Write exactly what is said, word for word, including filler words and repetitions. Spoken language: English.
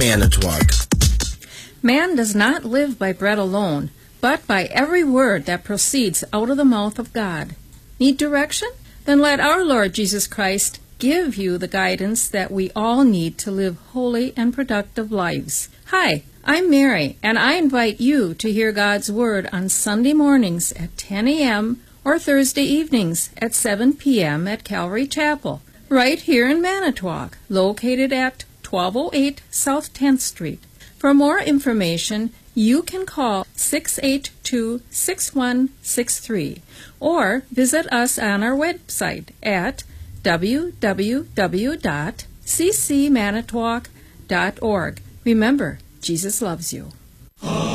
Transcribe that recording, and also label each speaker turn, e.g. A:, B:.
A: Manitowoc.
B: Man does not live by bread alone, but by every word that proceeds out of the mouth of God. Need direction? Then let our Lord Jesus Christ give you the guidance that we all need to live holy and productive lives. Hi, I'm Mary, and I invite you to hear God's Word on Sunday mornings at ten a.m. or Thursday evenings at seven p.m. at Calvary Chapel, right here in Manitowoc, located at twelve oh eight South tenth Street. For more information, you can call six eight two, six one six three or visit us on our website at w w w dot c c manitowoc dot org. Remember, Jesus loves you.